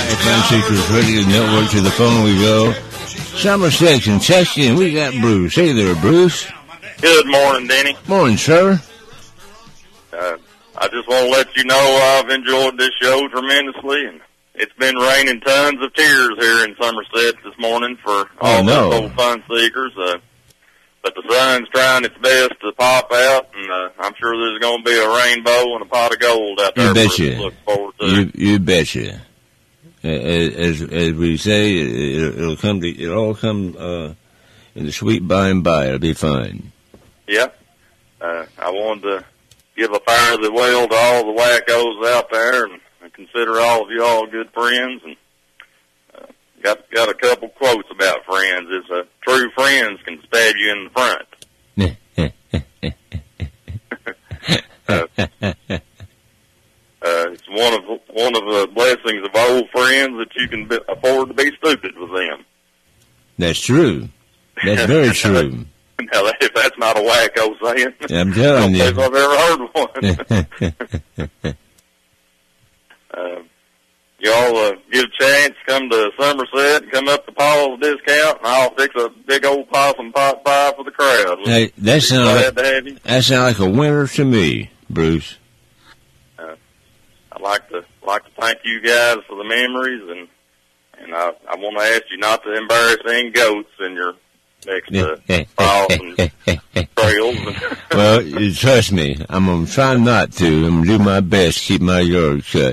FM Seekers Radio Network. To the phone we go. Somerset, Kentucky, and we got Bruce. Hey there, Bruce. Good morning, Denny. Morning, sir. I just want to let you know I've enjoyed this show tremendously, and it's been raining tons of tears here in Somerset this morning for all those old fun seekers. But the sun's trying its best to pop out, and I'm sure there's going to be a rainbow and a pot of gold out there. You betcha. To look forward to. You betcha. As we say, it'll all come in the sweet by and by. It'll be fine. Yeah. I wanted to give a fire the well to all the wackos out there, and I consider all of you all good friends. And got a couple quotes about friends. It's true friends can stab you in the front. It's one of the blessings of old friends that you can afford to be stupid with them. That's true. That's very true. Now, if that's not a wacko saying, I'm telling you. I don't think I've ever heard one. Y'all get a chance, come to Somerset, come up to Paul's Discount, and I'll fix a big old possum pot pie for the crowd. Hey, that sounds like a winner to me, Bruce. I'd like to thank you guys for the memories, and I want to ask you not to embarrass any goats in your next trials and trails. Well, trust me, I'm going to try not to. I'm going to do my best to keep my yard shut.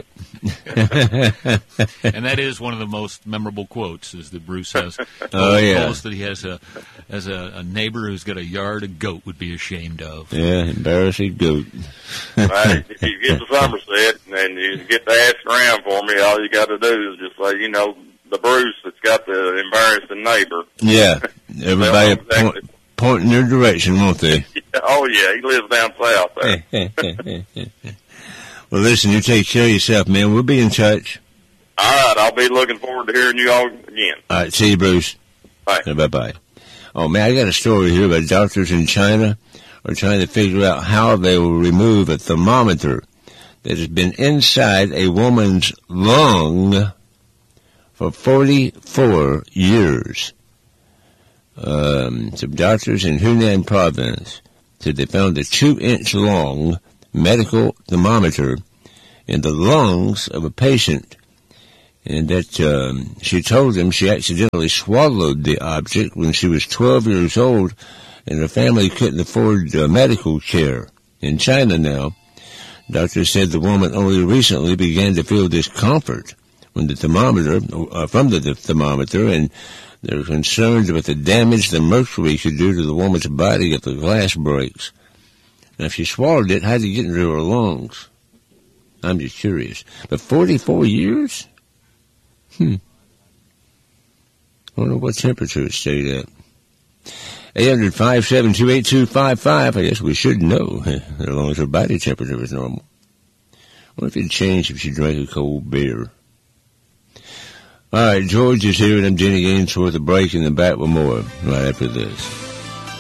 And that is one of the most memorable quotes, is that Bruce has. Oh, yeah. Quotes that he has a neighbor who's got a yard a goat would be ashamed of. Yeah, embarrassing goat. Right, if you get to Somerset and you get to ask around for me, all you got to do is just say, the Bruce that's got the embarrassing neighbor. Yeah, everybody point in their direction, won't they? Oh, yeah, he lives down south there. Well, listen, you take care of yourself, man. We'll be in touch. All right, I'll be looking forward to hearing you all again. All right, see you, Bruce. Bye. Bye-bye. Oh, man, I got a story here about doctors in China are trying to figure out how they will remove a thermometer that has been inside a woman's lung for 44 years. Some doctors in Hunan province said they found a 2-inch long medical thermometer in the lungs of a patient, and that she told them she accidentally swallowed the object when she was 12 years old, and her family couldn't afford medical care. In China now, doctors said the woman only recently began to feel discomfort from the thermometer, and they're concerned about the damage the mercury could do to the woman's body if the glass breaks. Now, if she swallowed it, how did it get into her lungs? I'm just curious. But 44 years? I wonder what temperature it stayed at. 800-572-8255. I guess we should know, as long as her body temperature is normal. What if it'd change if she drank a cold beer? All right, George is here, and I'm Jenny Gainsworth. A break in the back with more right after this.